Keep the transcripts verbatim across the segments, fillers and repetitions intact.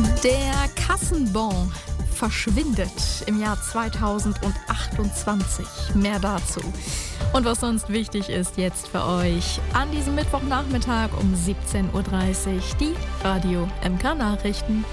Der Kassenbon verschwindet im Jahr zweitausendachtundzwanzig. Mehr dazu. Und was sonst wichtig ist jetzt für euch an diesem Mittwochnachmittag um siebzehn Uhr dreißig, die Radio M K Nachrichten.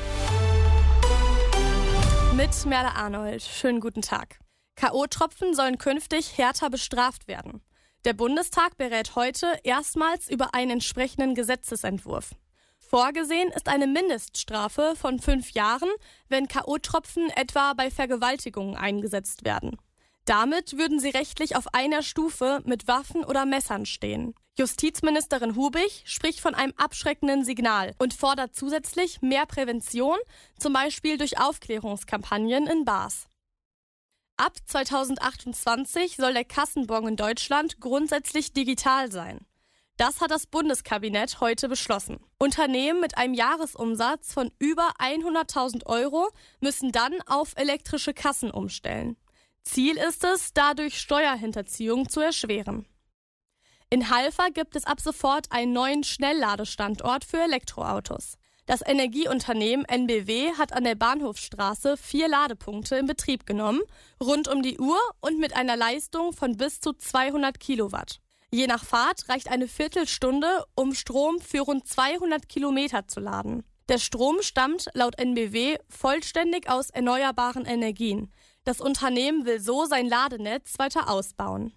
Mit Merle Arnold. Schönen guten Tag. K O-Tropfen sollen künftig härter bestraft werden. Der Bundestag berät heute erstmals über einen entsprechenden Gesetzesentwurf. Vorgesehen ist eine Mindeststrafe von fünf Jahren, wenn K O-Tropfen etwa bei Vergewaltigungen eingesetzt werden. Damit würden sie rechtlich auf einer Stufe mit Waffen oder Messern stehen. Justizministerin Hubig spricht von einem abschreckenden Signal und fordert zusätzlich mehr Prävention, zum Beispiel durch Aufklärungskampagnen in Bars. Ab zweitausendachtundzwanzig soll der Kassenbon in Deutschland grundsätzlich digital sein. Das hat das Bundeskabinett heute beschlossen. Unternehmen mit einem Jahresumsatz von über hunderttausend Euro müssen dann auf elektrische Kassen umstellen. Ziel ist es, dadurch Steuerhinterziehung zu erschweren. In Halver gibt es ab sofort einen neuen Schnellladestandort für Elektroautos. Das Energieunternehmen N B W hat an der Bahnhofstraße vier Ladepunkte in Betrieb genommen, rund um die Uhr und mit einer Leistung von bis zu zweihundert Kilowatt. Je nach Fahrt reicht eine Viertelstunde, um Strom für rund zweihundert Kilometer zu laden. Der Strom stammt laut N B W vollständig aus erneuerbaren Energien. Das Unternehmen will so sein Ladenetz weiter ausbauen.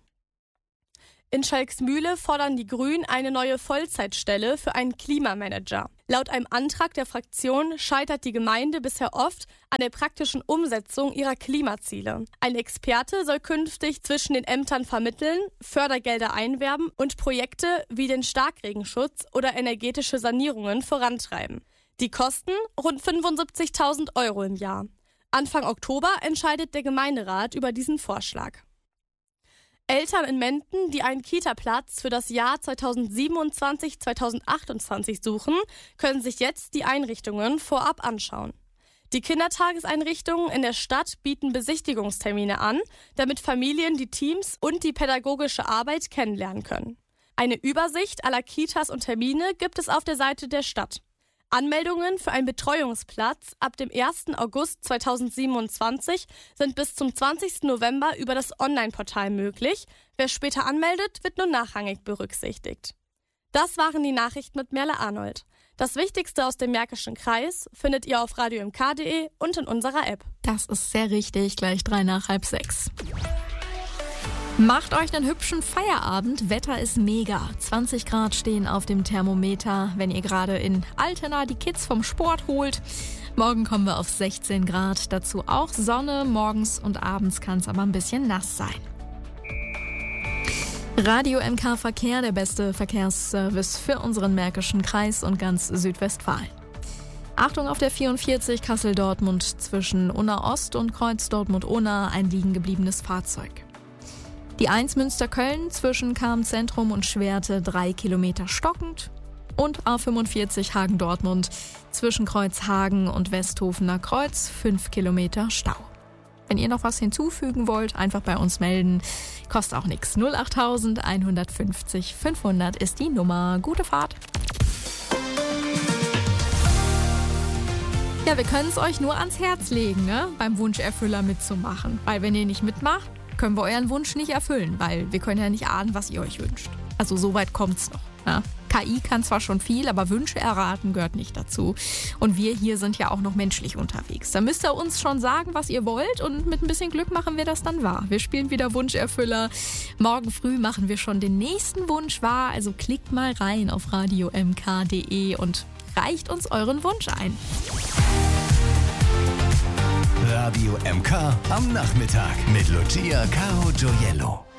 In Schalksmühle fordern die Grünen eine neue Vollzeitstelle für einen Klimamanager. Laut einem Antrag der Fraktion scheitert die Gemeinde bisher oft an der praktischen Umsetzung ihrer Klimaziele. Ein Experte soll künftig zwischen den Ämtern vermitteln, Fördergelder einwerben und Projekte wie den Starkregenschutz oder energetische Sanierungen vorantreiben. Die kosten rund fünfundsiebzigtausend Euro im Jahr. Anfang Oktober entscheidet der Gemeinderat über diesen Vorschlag. Eltern in Menden, die einen Kita-Platz für das Jahr zweitausendsiebenundzwanzig zweitausendachtundzwanzig suchen, können sich jetzt die Einrichtungen vorab anschauen. Die Kindertageseinrichtungen in der Stadt bieten Besichtigungstermine an, damit Familien die Teams und die pädagogische Arbeit kennenlernen können. Eine Übersicht aller Kitas und Termine gibt es auf der Seite der Stadt. Anmeldungen für einen Betreuungsplatz ab dem ersten August zweitausendsiebenundzwanzig sind bis zum zwanzigsten November über das Online-Portal möglich. Wer später anmeldet, wird nur nachrangig berücksichtigt. Das waren die Nachrichten mit Merle Arnold. Das Wichtigste aus dem Märkischen Kreis findet ihr auf radio m k punkt de und in unserer App. Das ist sehr richtig, gleich drei nach halb sechs. Macht euch einen hübschen Feierabend. Wetter ist mega. zwanzig Grad stehen auf dem Thermometer, wenn ihr gerade in Altena die Kids vom Sport holt. Morgen kommen wir auf sechzehn Grad. Dazu auch Sonne. Morgens und abends kann es aber ein bisschen nass sein. Radio M K Verkehr, der beste Verkehrsservice für unseren Märkischen Kreis und ganz Südwestfalen. Achtung auf der vierundvierzig Kassel-Dortmund zwischen Unna-Ost und Kreuz Dortmund-Unna ein liegen gebliebenes Fahrzeug. Die eins Münster-Köln zwischen Cham-Zentrum und Schwerte drei Kilometer stockend. Und A fünfundvierzig Hagen-Dortmund zwischen Kreuzhagen und Westhofener Kreuz fünf Kilometer Stau. Wenn ihr noch was hinzufügen wollt, einfach bei uns melden. Kostet auch nichts. null acht null null eins fünf null fünfhundert ist die Nummer. Gute Fahrt. Ja, wir können es euch nur ans Herz legen, ne? Beim Wunscherfüller mitzumachen. Weil wenn ihr nicht mitmacht, können wir euren Wunsch nicht erfüllen, weil wir können ja nicht ahnen, was ihr euch wünscht. Also so weit kommt's noch. Ne? K I kann zwar schon viel, aber Wünsche erraten gehört nicht dazu. Und wir hier sind ja auch noch menschlich unterwegs. Da müsst ihr uns schon sagen, was ihr wollt und mit ein bisschen Glück machen wir das dann wahr. Wir spielen wieder Wunscherfüller. Morgen früh machen wir schon den nächsten Wunsch wahr. Also klickt mal rein auf radio m k punkt de und reicht uns euren Wunsch ein. Radio M K am Nachmittag mit Lucia Caro Gioiello.